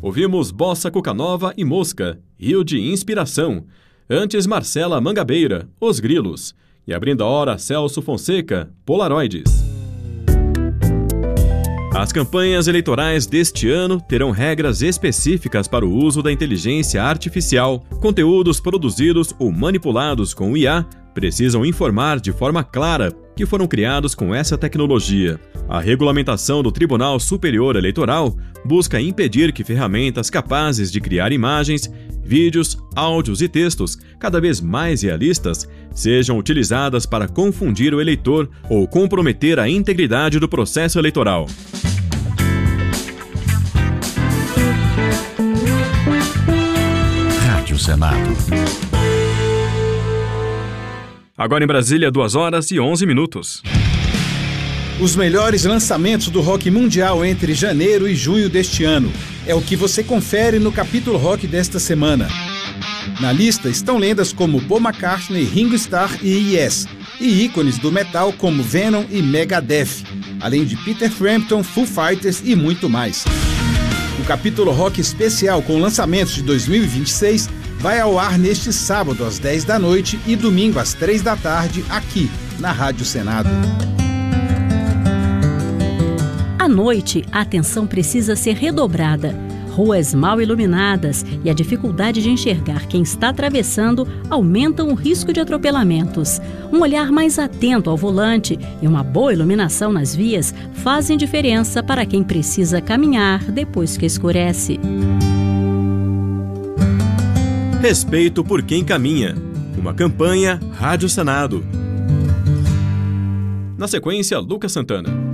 Ouvimos Bossa Cucanova e Mosca, Rio de Inspiração. Antes, Marcela Mangabeira, Os Grilos. E abrindo a hora, Celso Fonseca, Polaroides. As campanhas eleitorais deste ano terão regras específicas para o uso da inteligência artificial. Conteúdos produzidos ou manipulados com o IA precisam informar de forma clara que foram criados com essa tecnologia. A regulamentação do Tribunal Superior Eleitoral busca impedir que ferramentas capazes de criar imagens, vídeos, áudios e textos cada vez mais realistas sejam utilizadas para confundir o eleitor ou comprometer a integridade do processo eleitoral. Rádio Senado. Agora em Brasília, 2h11. Os melhores lançamentos do rock mundial entre janeiro e junho deste ano. É o que você confere no Capítulo Rock desta semana. Na lista estão lendas como Paul McCartney, Ringo Starr e Yes, e ícones do metal como Venom e Megadeth, além de Peter Frampton, Foo Fighters e muito mais. O Capítulo Rock especial com lançamentos de 2026 vai ao ar neste sábado às 10 da noite e domingo às 3 da tarde aqui na Rádio Senado. À noite, a atenção precisa ser redobrada. Ruas mal iluminadas e a dificuldade de enxergar quem está atravessando aumentam o risco de atropelamentos. Um olhar mais atento ao volante e uma boa iluminação nas vias fazem diferença para quem precisa caminhar depois que escurece. Respeito por quem caminha. Uma campanha Rádio Senado. Na sequência, Lucas Santana.